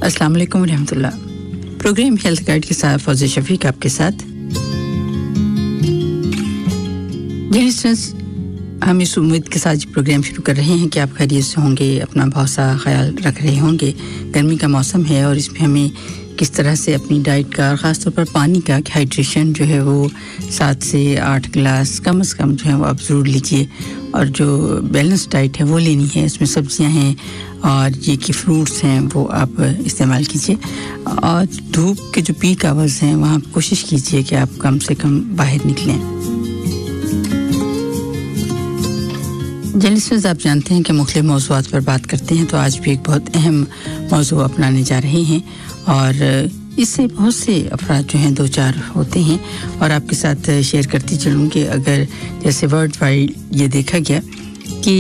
अस्सलाम वालेकुम व रहमतुल्लाह। प्रोग्राम हेल्थ गाइड के साथ फौजी शफीक आपके साथ। हम इस उम्मीद के साथ प्रोग्राम शुरू कर रहे हैं कि आप खैरियत से होंगे, अपना बहुत सा ख्याल रख रहे होंगे। गर्मी का मौसम है और इसमें हमें किस तरह से अपनी डाइट का, ख़ास तौर पर पानी का हाइड्रेशन जो है वो 7 से 8 गिलास कम से कम जो है वो आप ज़रूर लीजिए। और जो बैलेंस डाइट है वो लेनी है, इसमें सब्जियां हैं और ये कि फ्रूट्स हैं वो आप इस्तेमाल कीजिए। और धूप के जो पीक आवर्स हैं वहाँ कोशिश कीजिए कि आप कम से कम बाहर निकलें। जर्नलिस्ट आप जानते हैं कि मुख्तलिफ मौज़ूआत पर बात करते हैं, तो आज भी एक बहुत अहम मौज़ू अपनाने जा रहे हैं और इससे बहुत से अफराद जो हैं 2-4 होते हैं और आपके साथ शेयर करती चलूँगी। अगर जैसे वर्ल्ड वाइड ये देखा गया कि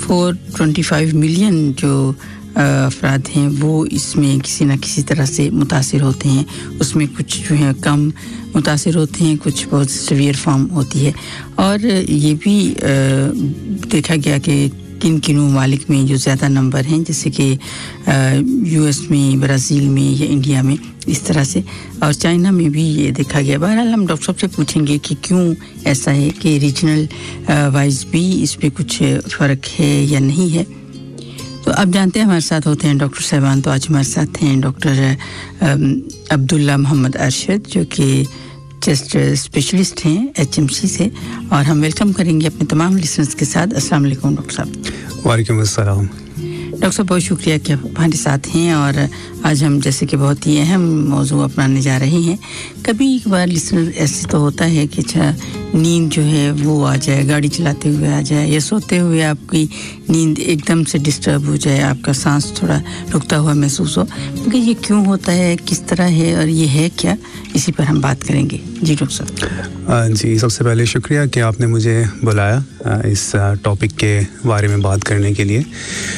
425 मिलियन जो अफराद हैं वो इसमें किसी न किसी तरह से मुतासिर होते हैं, उसमें कुछ जो है कम मुतासिर होते हैं, कुछ बहुत सीवियर फॉर्म होती है। और ये भी देखा गया कि किन ममालिक में जो ज़्यादा नंबर हैं, जैसे कि यूएस में, ब्राज़ील में या इंडिया में, इस तरह से, और चाइना में भी ये देखा गया। बहरहाल हम डॉक्टर साहब से पूछेंगे कि क्यों ऐसा है, कि रीजनल वाइज भी इस पर कुछ फ़र्क है या नहीं है। तो आप जानते हैं हमारे साथ होते हैं डॉक्टर साहबान। तो आज हमारे साथ हैं डॉक्टर अब्दुल्ला मोहम्मद अरशद, जो कि चेस्ट स्पेशलिस्ट हैं HMC से, और हम वेलकम करेंगे अपने तमाम लिसनर्स के साथ। अस्सलाम वालेकुम डॉक्टर साहब। वालेकुम अस्सलाम। डॉक्टर साहब बहुत शुक्रिया कि आप हमारे साथ हैं और आज हम जैसे कि बहुत ही अहम मौजू अपनाने जा रहे हैं। कभी एक बार लिसनर ऐसे तो होता है कि अच्छा नींद जो है वो आ जाए, गाड़ी चलाते हुए आ जाए या सोते हुए आपकी नींद एकदम से डिस्टर्ब हो जाए, आपका सांस थोड़ा रुकता हुआ महसूस हो। क्योंकि ये क्यों होता है, किस तरह है और ये है क्या, इसी पर हम बात करेंगे। जी डॉक्टर साहब। जी, सबसे पहले शुक्रिया कि आपने मुझे बुलाया इस टॉपिक के बारे में बात करने के लिए।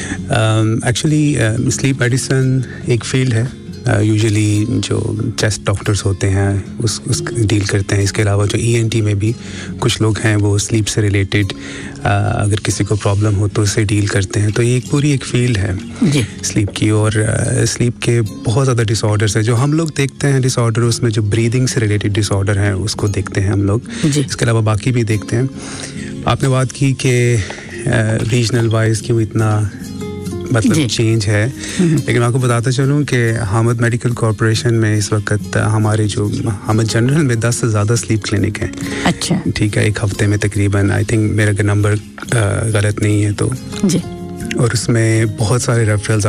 एक्चुअली स्लीप मेडिसिन एक फील्ड है, यूजुअली जो चेस्ट डॉक्टर्स होते हैं उस डील करते हैं। इसके अलावा जो ENT में भी कुछ लोग हैं वो स्लीप से रिलेटेड अगर किसी को प्रॉब्लम हो तो उससे डील करते हैं। तो ये पूरी एक फील्ड है जी स्लीप की। और स्लीप के बहुत ज़्यादा डिसऑर्डर्स हैं जो हम लोग देखते हैं। डिसऑर्डर उसमें जो ब्रीदिंग से रिलेटेड डिसऑर्डर हैं उसको देखते हैं हम लोग। इसके अलावा बाकी भी देखते हैं। आपने बात की कि रीजनल वाइज क्यों इतना मतलब चेंज है, लेकिन मैं आपको बताता चलूँ कि हामिद मेडिकल कॉर्पोरेशन में इस वक्त हमारे जो हामिद जनरल में 10 से ज़्यादा स्लीप क्लिनिक हैं। अच्छा, ठीक है, एक हफ्ते में तकरीबन, आई थिंक मेरा नंबर गलत नहीं है तो जी। और उसमें बहुत सारे रेफरल्स